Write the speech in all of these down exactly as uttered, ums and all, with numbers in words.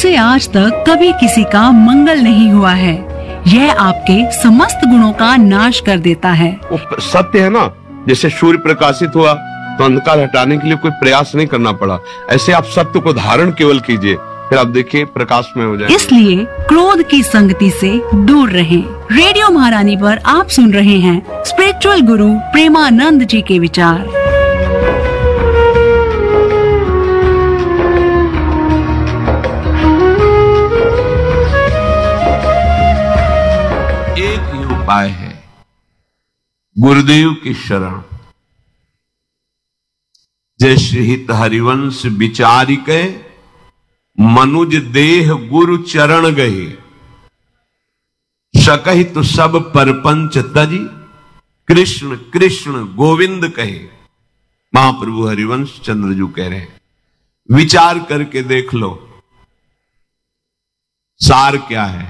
मुझसे आज तक कभी किसी का मंगल नहीं हुआ है। यह आपके समस्त गुणों का नाश कर देता है। वो सत्य है ना, जैसे सूर्य प्रकाशित हुआ तो अंधकार हटाने के लिए कोई प्रयास नहीं करना पड़ा, ऐसे आप सत्य को धारण केवल कीजिए, फिर आप देखिए प्रकाश में हो जाए। इसलिए क्रोध की संगति से दूर रहें। रेडियो महारानी पर आप सुन रहे हैं स्पिरिचुअल गुरु प्रेमानंद जी के विचार। एक ही उपाय है, गुरुदेव की शरण। जैसे हित हरिवंश विचारिके मनुज देह गुरु चरण गए, सकहि तो सब परपंच तजी, कृष्ण कृष्ण गोविंद कहे। महाप्रभु हरिवंश चंद्रजू कह रहे हैं, विचार करके देख लो सार क्या है।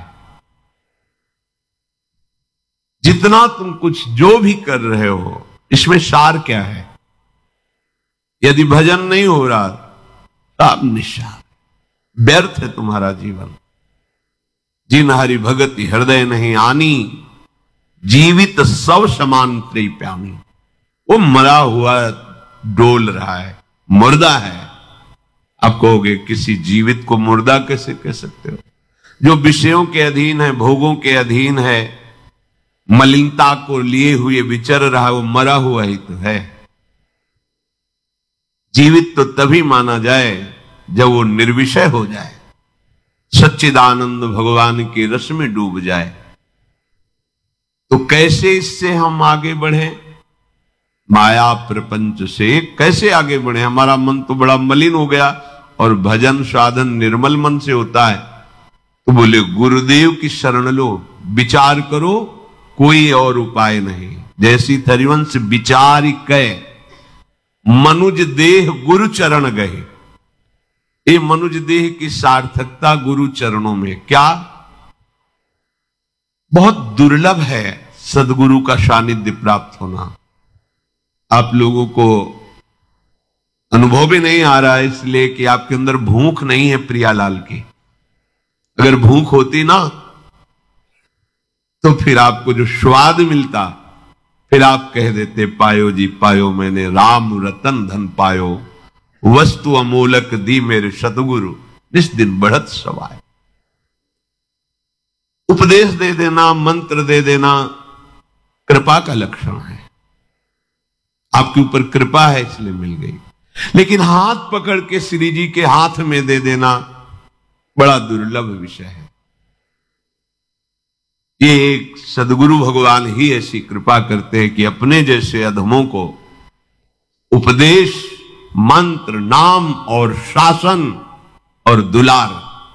जितना तुम कुछ जो भी कर रहे हो, इसमें सार क्या है? यदि भजन नहीं हो रहा तब निशार, व्यर्थ है तुम्हारा जीवन। जिन हरि भगति हृदय नहीं आनी, जीवित सब समान त्रिप्यानी। वो मरा हुआ डोल रहा है, मुर्दा है। आप कहोगे किसी जीवित को मुर्दा कैसे कह सकते हो? जो विषयों के अधीन है, भोगों के अधीन है, मलिनता को लिए हुए विचर रहा है, वो मरा हुआ ही तो है। जीवित तो तभी माना जाए जब वो निर्विषय हो जाए, सच्चिदानंद भगवान के रस में डूब जाए। तो कैसे इससे हम आगे बढ़े? माया प्रपंच से कैसे आगे बढ़े? हमारा मन तो बड़ा मलिन हो गया, और भजन साधन निर्मल मन से होता है। तो बोले गुरुदेव की शरण लो, विचार करो, कोई और उपाय नहीं। जैसी हरिवंश विचार कहे मनुज देह गुरु चरण गए। ये मनुज देह की सार्थकता गुरु चरणों में। क्या बहुत दुर्लभ है सदगुरु का सानिध्य प्राप्त होना। आप लोगों को अनुभव भी नहीं आ रहा है, इसलिए कि आपके अंदर भूख नहीं है प्रियालाल की। अगर भूख होती ना, तो फिर आपको जो स्वाद मिलता, फिर आप कह देते पायो जी पायो, मैंने राम रतन धन पायो, वस्तु अमूलक दी मेरे सतगुरु, इस दिन बढ़त सवाय। उपदेश दे देना, मंत्र दे देना कृपा का लक्षण है। आपके ऊपर कृपा है इसलिए मिल गई, लेकिन हाथ पकड़ के श्री जी के हाथ में दे देना बड़ा दुर्लभ विषय है। ये एक सदगुरु भगवान ही ऐसी कृपा करते हैं कि अपने जैसे अधमों को उपदेश, मंत्र, नाम और शासन और दुलार,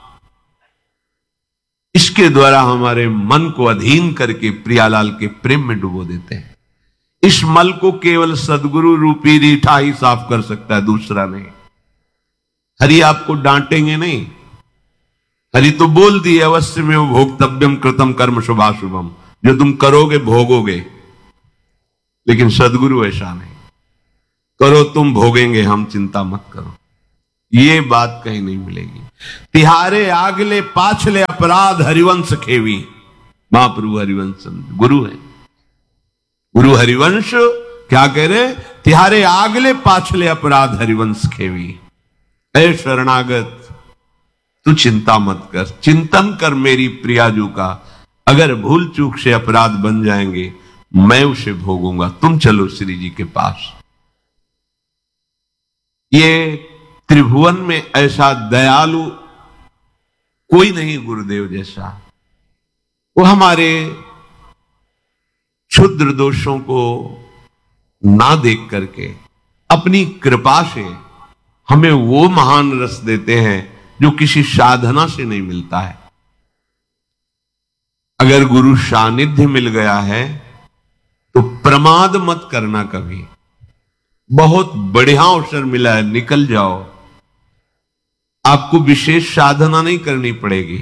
इसके द्वारा हमारे मन को अधीन करके प्रियालाल के प्रेम में डुबो देते हैं। इस मल को केवल सदगुरु रूपी रीठा ही साफ कर सकता है, दूसरा नहीं। हरि आपको डांटेंगे नहीं। हरि तो बोल दिए अवश्य में वो भोक्तव्यम कृतम कर्म शुभाशुभम, जो तुम करोगे भोगोगे। लेकिन सदगुरु ऐसा नहीं, करो तुम भोगेंगे हम, चिंता मत करो। ये बात कहीं नहीं मिलेगी। तिहारे आगले पाछले अपराध हरिवंश खेवी। महाप्रभु हरिवंश गुरु है। गुरु हरिवंश क्या कह रहे? तिहारे आगले पाछले अपराध हरिवंश खेवी। ऐ शरणागत, तू चिंता मत कर, चिंतन कर मेरी प्रियाजू का। अगर भूल चूक से अपराध बन जाएंगे, मैं उसे भोगूंगा। तुम चलो श्री जी के पास। ये त्रिभुवन में ऐसा दयालु कोई नहीं गुरुदेव जैसा। वो हमारे क्षुद्र दोषों को ना देख करके अपनी कृपा से हमें वो महान रस देते हैं जो किसी साधना से नहीं मिलता है। अगर गुरु सानिध्य मिल गया है तो प्रमाद मत करना कभी। बहुत बढ़िया अवसर मिला है, निकल जाओ। आपको विशेष साधना नहीं करनी पड़ेगी।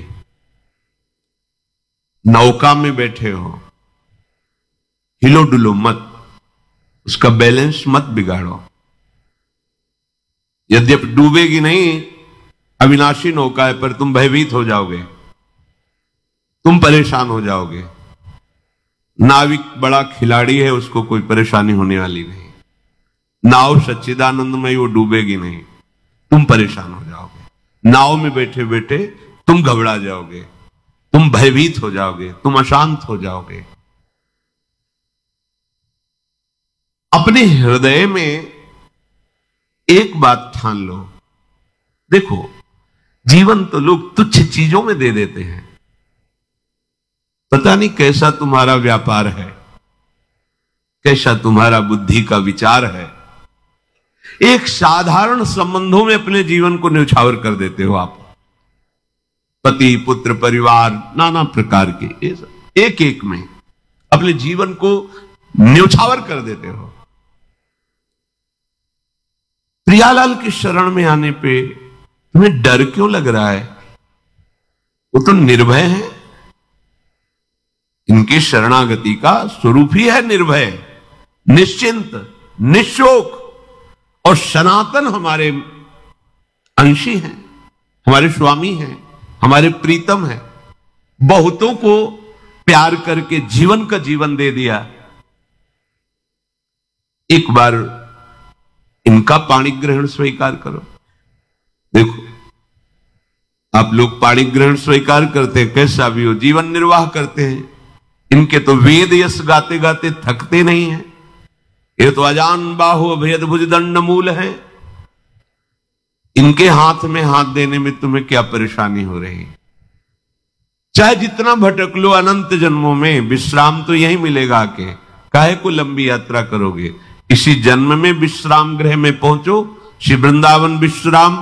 नौका में बैठे हो, हिलो डुलो मत, उसका बैलेंस मत बिगाड़ो। यद्यपि डूबेगी नहीं, अविनाशी नौका है, पर तुम भयभीत हो जाओगे, तुम परेशान हो जाओगे। नाविक बड़ा खिलाड़ी है, उसको कोई परेशानी होने वाली नहीं। नाव सच्चिदानंदमय, वो डूबेगी नहीं, तुम परेशान हो जाओगे। नाव में बैठे बैठे तुम घबरा जाओगे, तुम भयभीत हो जाओगे, तुम अशांत हो जाओगे। अपने हृदय में एक बात ठान लो, देखो जीवन तो लोग तुच्छ चीजों में दे देते हैं। पता नहीं कैसा तुम्हारा व्यापार है, कैसा तुम्हारा बुद्धि का विचार है। एक साधारण संबंधों में अपने जीवन को न्यौछावर कर देते हो आप। पति पुत्र परिवार नाना प्रकार के एक एक में अपने जीवन को न्यौछावर कर देते हो। प्रियालाल की शरण में आने पे तुम्हें डर क्यों लग रहा है? वो तो निर्भय है, इनकी शरणागति का स्वरूप ही है निर्भय, निश्चिंत, निशोक और सनातन हमारे अंशी हैं, हमारे स्वामी हैं, हमारे प्रीतम हैं। बहुतों को प्यार करके जीवन का जीवन दे दिया। एक बार इनका पाणी ग्रहण स्वीकार करो। देखो आप लोग पाणी ग्रहण स्वीकार करते हैं, कैसा भी हो जीवन निर्वाह करते हैं। इनके तो वेद यश गाते गाते थकते नहीं हैं। ये तो अजान बाहु अभेद भुज दंड मूल है। इनके हाथ में हाथ देने में तुम्हें क्या परेशानी हो रही है? चाहे जितना भटक लो अनंत जन्मों में, विश्राम तो यही मिलेगा। आके काहे को लंबी यात्रा करोगे? इसी जन्म में विश्राम गृह में पहुंचो, श्री वृंदावन विश्राम।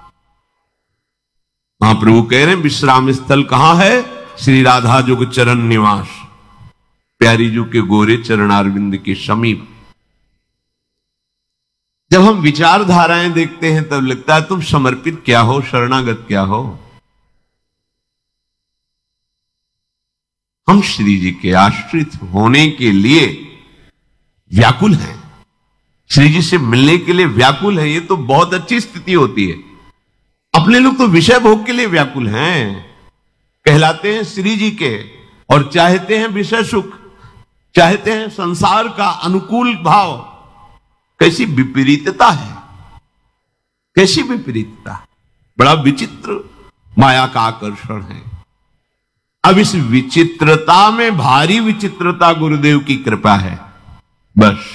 महाप्रभु कह रहे हैं विश्राम स्थल कहां है? श्री राधा जुग चरण निवास, प्यारी जू के गोरे चरणारविंद के समीप। जब हम विचारधाराएं देखते हैं तब लगता है तुम समर्पित क्या हो, शरणागत क्या हो। हम श्री जी के आश्रित होने के लिए व्याकुल हैं, श्री जी से मिलने के लिए व्याकुल हैं। ये तो बहुत अच्छी स्थिति होती है। अपने लोग तो विषय भोग के लिए व्याकुल हैं, कहलाते हैं श्री जी के, और चाहते हैं विषय सुख, चाहते हैं संसार का अनुकूल भाव। कैसी विपरीतता है, कैसी विपरीतता, बड़ा विचित्र माया का आकर्षण है। अब इस विचित्रता में भारी विचित्रता गुरुदेव की कृपा है। बस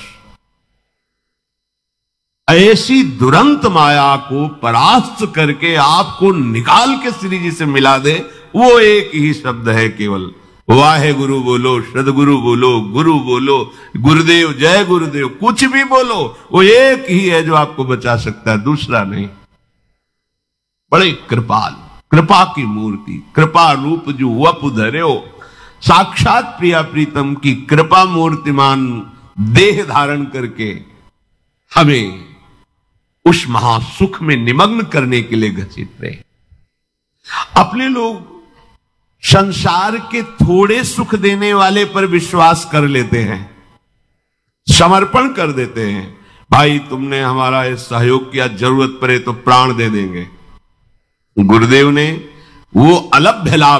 ऐसी दुरंत माया को परास्त करके आपको निकाल के श्री जी से मिला दे, वो एक ही शब्द है केवल, वाहे गुरु बोलो, सदगुरु बोलो, गुरु बोलो, गुरुदेव जय गुरुदेव, कुछ भी बोलो, वो एक ही है जो आपको बचा सकता है, दूसरा नहीं। बड़े कृपाल, कृपा की मूर्ति, कृपा रूप जो वपु धर्यो, साक्षात प्रिया प्रीतम की कृपा मूर्तिमान देह धारण करके हमें उस महासुख में निमग्न करने के लिए घसीट रहे। अपने लोग संसार के थोड़े सुख देने वाले पर विश्वास कर लेते हैं, समर्पण कर देते हैं। भाई तुमने हमारा ये सहयोग किया, जरूरत पड़े तो प्राण दे देंगे। गुरुदेव ने वो अलभ्य लाभ